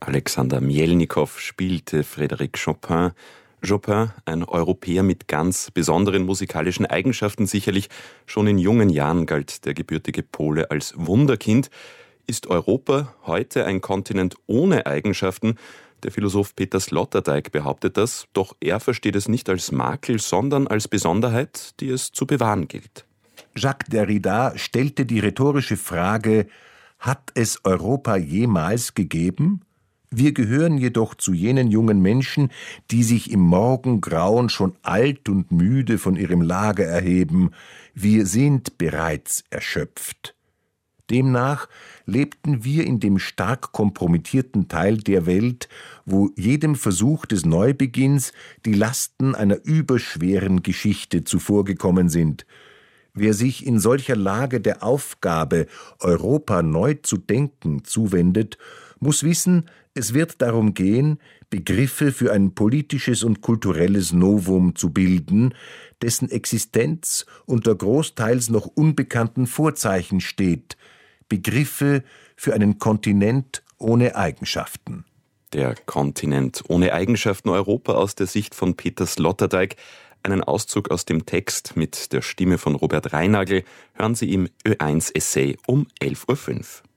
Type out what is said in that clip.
Alexander Mjelnikow spielte Frédéric Chopin. Chopin, ein Europäer mit ganz besonderen musikalischen Eigenschaften sicherlich. Schon in jungen Jahren galt der gebürtige Pole als Wunderkind. Ist Europa heute ein Kontinent ohne Eigenschaften? Der Philosoph Peter Sloterdijk behauptet das, doch er versteht es nicht als Makel, sondern als Besonderheit, die es zu bewahren gilt. Jacques Derrida stellte die rhetorische Frage: Hat es Europa jemals gegeben? Wir gehören jedoch zu jenen jungen Menschen, die sich im Morgengrauen schon alt und müde von ihrem Lager erheben. Wir sind bereits erschöpft. Demnach lebten wir in dem stark kompromittierten Teil der Welt, wo jedem Versuch des Neubeginns die Lasten einer überschweren Geschichte zuvorgekommen sind. Wer sich in solcher Lage der Aufgabe, Europa neu zu denken, zuwendet, muss wissen, es wird darum gehen, Begriffe für ein politisches und kulturelles Novum zu bilden, dessen Existenz unter großteils noch unbekannten Vorzeichen steht, Begriffe für einen Kontinent ohne Eigenschaften. Der Kontinent ohne Eigenschaften Europa aus der Sicht von Peter Sloterdijk. Einen Auszug aus dem Text mit der Stimme von Robert Reinagel hören Sie im Ö1 Essay um 11.05 Uhr.